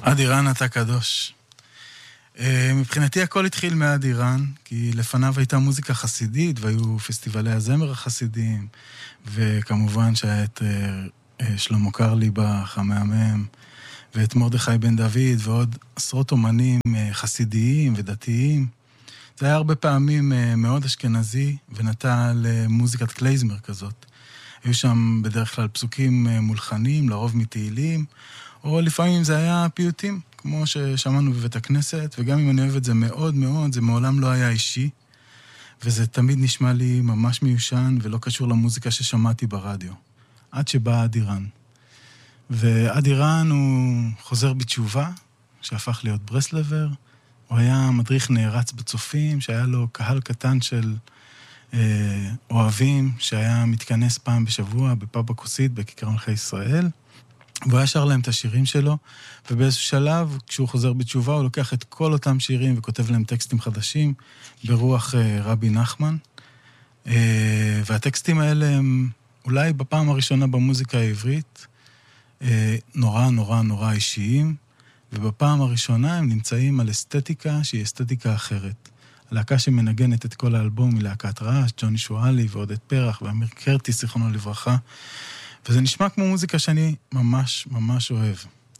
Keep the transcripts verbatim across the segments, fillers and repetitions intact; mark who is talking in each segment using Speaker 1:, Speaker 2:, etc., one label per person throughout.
Speaker 1: אדירן אתה קדוש. מבחינתי הכל התחיל מאדירן, כי לפניו הייתה מוזיקה חסידית, והיו פסטיבלי הזמר החסידיים, וכמובן שהיה את שלמה קרליבך, המהמם, ואת מרדכי בן דוד, ועוד עשרות אומנים חסידיים ודתיים. זה היה הרבה פעמים מאוד אשכנזי, ונטע למוזיקת קלייזמר כזאת. היו שם בדרך כלל פסוקים מולחנים, לרוב מתהילים, או לפעמים זה היה פיוטים, כמו ששמענו בבית הכנסת, וגם אם אני אוהב את זה מאוד מאוד, זה מעולם לא היה אישי, וזה תמיד נשמע לי ממש מיושן, ולא קשור למוזיקה ששמעתי ברדיו, עד שבא אדירן. ואדירן הוא חוזר בתשובה, שהפך להיות ברסלבר, הוא היה מדריך נערץ בצופים, שהיה לו קהל קטן של אה, אוהבים, שהיה מתכנס פעם בשבוע בפאב הכוסית בכיכר מלכי ישראל, והוא היה שר להם את השירים שלו, ובאיזשהו שלב, כשהוא חוזר בתשובה, הוא לוקח את כל אותם שירים וכותב להם טקסטים חדשים, ברוח אה, רבי נחמן. אה, והטקסטים האלה הם אולי בפעם הראשונה במוזיקה העברית, אה, נורא נורא נורא אישיים, ובפעם הראשונה הם נמצאים על אסתטיקה שהיא אסתטיקה אחרת. הלהקה שמנגנת את כל האלבום היא להקת רעש, ג'וני שואלי ועודד פרח ואמיר קרטיס, זיכרונו לברכה, וזה נשמע כמו מוזיקה שאני ממש ממש אוהב.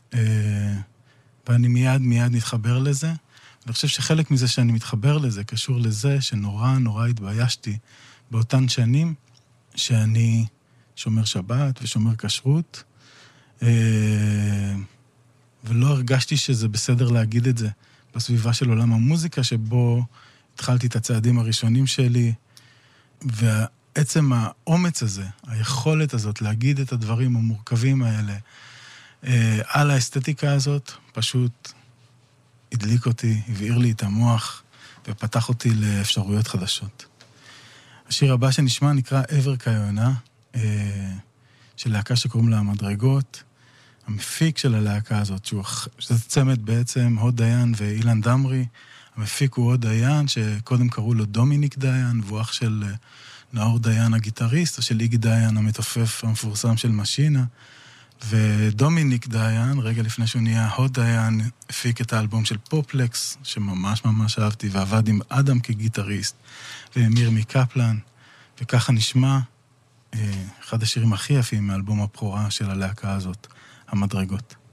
Speaker 1: ואני מיד מיד מתחבר לזה. אני חושב שחלק מזה שאני מתחבר לזה קשור לזה שנורא נורא התביישתי באותן שנים שאני שומר שבת ושומר כשרות, ולא הרגשתי שזה בסדר להגיד את זה בסביבה של עולם המוזיקה, שבו התחלתי את הצעדים הראשונים שלי, ועצם האומץ הזה, היכולת הזאת להגיד את הדברים המורכבים האלה, על האסתטיקה הזאת, פשוט הדליק אותי, הבעיר לי את המוח, ופתח אותי לאפשרויות חדשות. השיר הבא שנשמע נקרא עבר כיונה, של להקה שקוראים לה המדרגות, המפיק של הלהקה הזאת, שזה צמד בעצם, הוד דיין ואילן דמרי. המפיק הוא הוד דיין, שקודם קראו לו דומיניק דיין, והוא אח של נאור דיין הגיטריסט, או של איגי דיין המתופף המפורסם של משינה. ודומיניק דיין, רגע לפני שהוא נהיה הוד דיין, הפיק את האלבום של פופלקס, שממש ממש אהבתי, ועבד עם אדם כגיטריסט, ואמיר מקפלן, וככה נשמע אחד השירים הכי יפים מאלבום הבכורה של הלהקה הזאת, המדרגות.